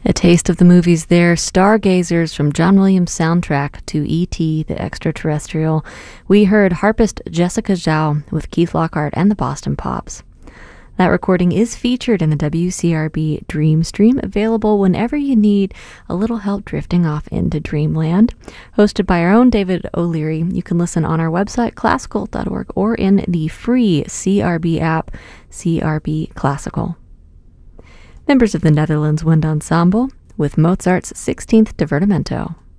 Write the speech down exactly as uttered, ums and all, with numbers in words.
A taste of the movies there, Stargazers from John Williams' soundtrack to E T the Extraterrestrial. We heard harpist Jessica Zhao with Keith Lockhart and the Boston Pops. That recording is featured in the W C R B Dream Stream, available whenever you need a little help drifting off into dreamland. Hosted by our own David O'Leary, you can listen on our website, classical dot org, or in the free C R B app, C R B Classical. Members of the Netherlands Wind Ensemble with Mozart's sixteenth Divertimento.